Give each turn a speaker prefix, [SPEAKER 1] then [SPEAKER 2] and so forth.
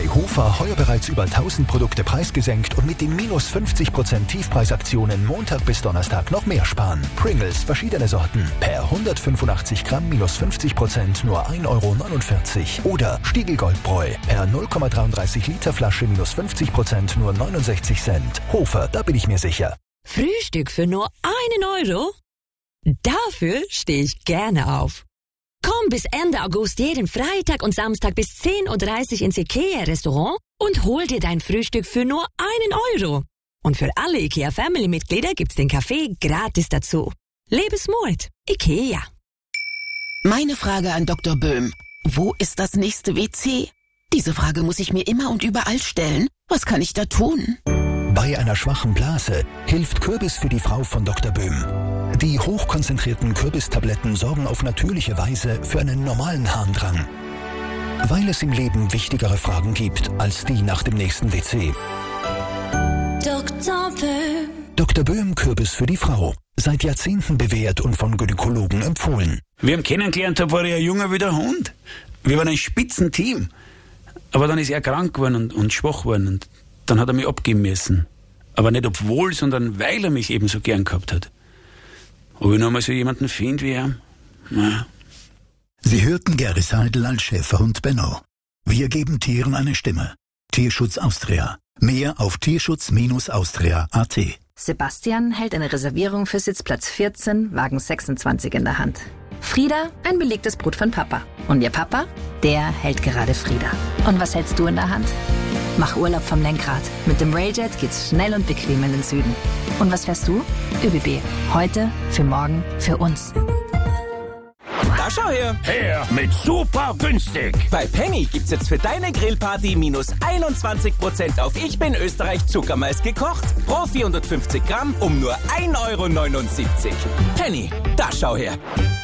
[SPEAKER 1] Bei Hofer heuer bereits über 1000 Produkte preisgesenkt und mit den minus 50% Tiefpreisaktionen Montag bis Donnerstag noch mehr sparen. Pringles, verschiedene Sorten. Per 185 Gramm minus 50% nur 1,49 € Oder Stiegl Goldbräu. Per 0,33 Liter Flasche minus 50% nur 69 Cent. Hofer, da bin ich mir sicher.
[SPEAKER 2] Frühstück für nur 1 €? Dafür stehe ich gerne auf. Komm bis Ende August jeden Freitag und Samstag bis 10:30 Uhr ins IKEA-Restaurant und hol dir dein Frühstück für nur 1 €. Und für alle IKEA-Family-Mitglieder gibt's den Kaffee gratis dazu. Lebensmut. IKEA.
[SPEAKER 3] Meine Frage an Dr. Böhm. Wo ist das nächste WC? Diese Frage muss ich mir immer und überall stellen. Was kann ich da tun?
[SPEAKER 1] Bei einer schwachen Blase hilft Kürbis für die Frau von Dr. Böhm. Die hochkonzentrierten Kürbistabletten sorgen auf natürliche Weise für einen normalen Harndrang. Weil es im Leben wichtigere Fragen gibt als die nach dem nächsten WC.
[SPEAKER 4] Dr. Böhm.
[SPEAKER 1] Dr. Böhm Kürbis für die Frau. Seit Jahrzehnten bewährt und von Gynäkologen empfohlen.
[SPEAKER 5] Wie ich ihn kennengelernt habe, war er ein Junge wie der Hund. Wir waren ein Spitzenteam. Aber dann ist er krank geworden und schwach geworden. Und dann hat er mich abgeben müssen. Aber nicht obwohl, sondern weil er mich eben so gern gehabt hat. Ob ich noch mal so jemanden finde wie er? Na.
[SPEAKER 6] Sie hörten Gary Seidel als Schäferhund Benno. Wir geben Tieren eine Stimme. Tierschutz Austria. Mehr auf tierschutz-austria.at.
[SPEAKER 7] Sebastian hält eine Reservierung für Sitzplatz 14, Wagen 26 in der Hand. Frieda, ein belegtes Brot von Papa. Und ihr Papa, der hält gerade Frieda. Und was hältst du in der Hand? Mach Urlaub vom Lenkrad. Mit dem Railjet geht's schnell und bequem in den Süden. Und was fährst du? ÖBB. Heute, für morgen, für uns.
[SPEAKER 8] Da schau her!
[SPEAKER 9] Her mit super günstig!
[SPEAKER 8] Bei Penny gibt's jetzt für deine Grillparty minus 21% auf Ich bin Österreich Zuckermais gekocht. Pro 450 Gramm um nur 1,79 €. Penny, da schau her!